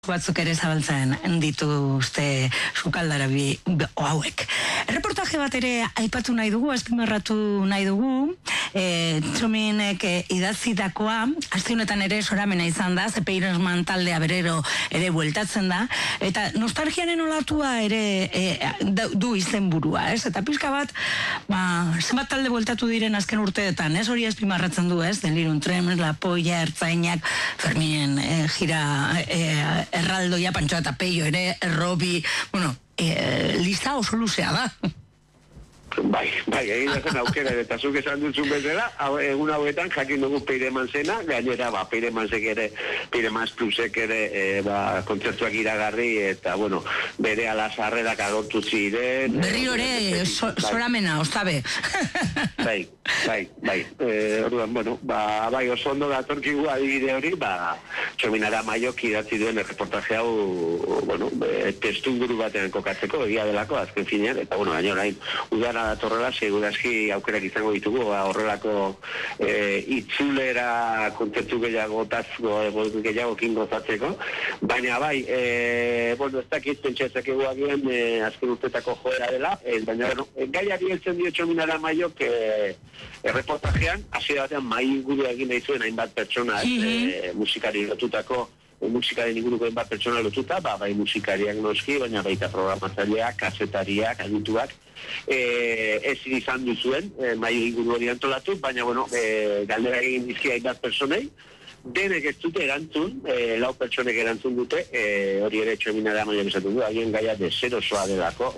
batzuk ere zabaltzen dituzte sukaldarabi hauek. Reportaje bat ere aipatu nahi dugu, azpimarratu nahi dugu, Txominek idatzitakoa, aste honetan ere soramena izan da, Zepeiresman taldea berero ere bueltatzen da, eta nostalgiaren olatua ere du izenburua, ez? Eta pixka bat, zenbat talde bueltatu diren azken urteetan, ez? Hori azpimarratzen du, ez? Delirium Tremens, La Polla, Ertzainak, Ferminen gira erraldoia, Pantxo eta Peio ere, Robi, bueno, lista oso luzea da. Bai, egin zen aukera, eta zuk esan duzun bezala, egun hauetan jakin dugu Peireman zena, gainera, Peiremansek ere, Peiremans Plusek ere, kontzertuak iragarri, eta, bueno, bere alazarrerak agortu ziren. Berriro ere, soramena, ostabe. Bai. Orduan, bueno, bai, oso ondo datorkigu adibide hori, Txominara Maiok idatzi duen reportaje hau, bueno, testunguru batean kokatzeko, egia delako, azken finean, eta, bueno, gaino orain, udara datorrela, segurazki aukerak izango ditugu, horrelako itzulera kontzertu gehiago kingozatzeko, baina bai, bueno, ez dakit pentsatzak eguagien azken urtetako joera dela, baina, gaiari heltzen dio Txominara Maiok reportajean, hasi batean mai inguru egin nahi zuen hainbat pertsona, musikari lotutako, musikaren inguruko hainbat pertsona lotuta, bai musikariak noski, baina baita programatzaileak, kazetariak, adituak, ezin izan duzuen, mai inguru hori antolatu, baina, bueno, galdera egin dizkia hainbat personei, denek ez dute erantzun, lau pertsonek erantzun dute, hori ere Txominara Maiok esatu du, haien gaia deserosoa delako,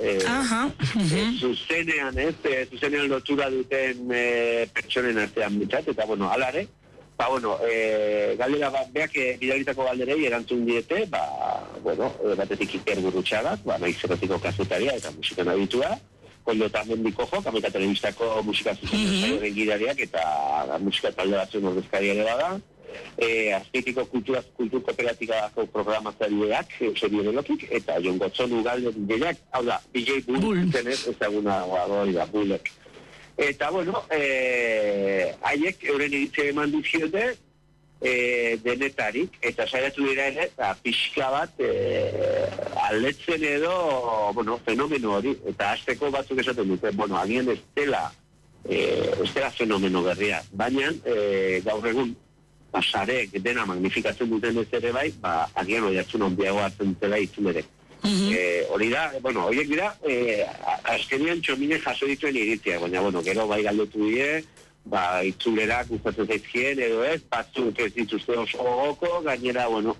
zuzenean lotura duten pertsonen artean mitzat, eta, bueno, alare, galdera beak bidalitako galderei erantzun diete, bueno, batetik Iker Gurrutxagak, nahiz erotiko kazetaria eta musikan aditua, Koldo eta Mendiko Jo, Kamika Telebistako musika zuzenaren gidariak eta musika talde batzuen ordezkaria ere bada, Azpeitiko kultur kooperatikako programatzaileak, Eusebio Belokik, eta Jon Gotzon Ugalden dileak, hau da, DJ Bull, zenez, ezaguna hori da, Bullek. Eta, bueno, haiek euren iritzia eman diziote denetarik, eta saiatu dira ere, pixka bat aldetzen edo, bueno, fenomeno hori, eta hasteko batzuk esaten dute, bueno, agian ez dela fenomeno berria, baina gaur egun, sarek dena magnifikatzen duten ez ere bai, agian oiatzun ondiago hartzen dutela itzulere. Hori da, bueno, horiek dira, azkenian Txominek jaso dituen iritziak, baina, bueno, gero bai galdetu die, itzulerak gustatzen zaizkien, edo ez, batzuk ez dituzte oso gogoko, gainera, bueno,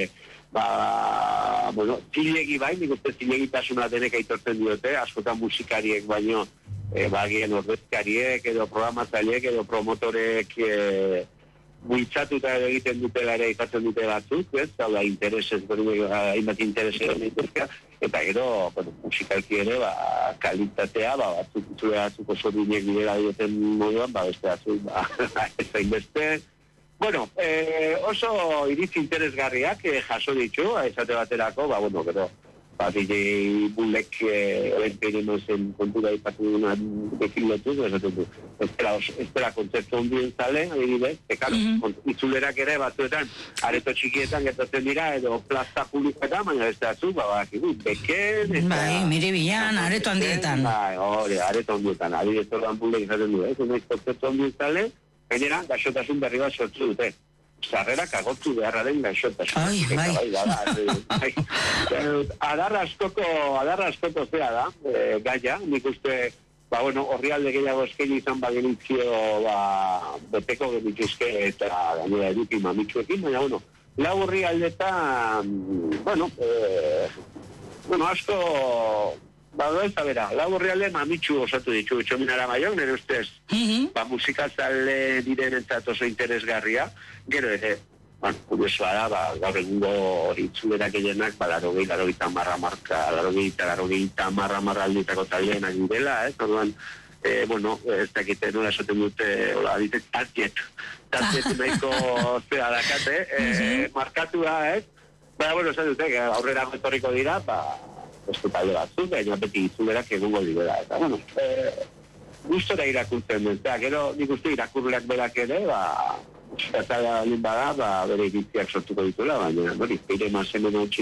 zilegi bai, nik uste zilegitasuna denek aitortzen diote, askotan musikariek baino, bagien ordezkariek, edo programatzaileek, edo promotorek, bultzatuta egiten dutela ere izatzen dute batzuk, ez? Hau da, hainbat interesez, eta gero, musikalki ere, kalitatea, batzuk oso dinek bidera dioten moduan, beste batzuk, ez hainbeste. Bueno, oso iritzi interesgarriak jaso ditu, esate baterako, gero, DJ Bullek Peiremansen kontura ipatu duna dekilotu, ez dela kontzertu ondien zale, adibidez, itzulerak ere batzuetan, areto txikietan gertatzen dira, edo plaza publikoetan, baina ez da zu, beken, Miribilan, areto handietan. Hori, areto handietan, adibidez ordan Bullek izaten du, ez naiz kontzertu ondien zale, gainera, gaixotasun berri bat sortu dute. Sarrerak agortu beharraren gaixotasun. Adarra askoko zera da, gaia, nik uste, horrialde gehiago eskeni izan bagenitzio, beteko genituzke eta gainera eduki mamitsuekin, baina, lau horrialdetan, asko, ez da bera, lau horrialde mamitsu osatu ditu Txominara Maiok, nire ustez, musikazale diren entzat oso interesgarria, gero ere, kuriosoa da, gaur egungo hori itzulerak gehienak, larogeita marra alditako taldenak direla, orduan, ez dakite nola esaten dute, aditzen, tartiet nahiko zera dakate, markatua, esan dute, aurrera etorriko dira, beste talde batzuk, baina beti itzulerak egungo direla, eta, gustora irakurtzen dut, gero nik uste irakurleak berak ere, eta bada, bere iritziak sortuko dituela, baina, hori, bere mazemen hau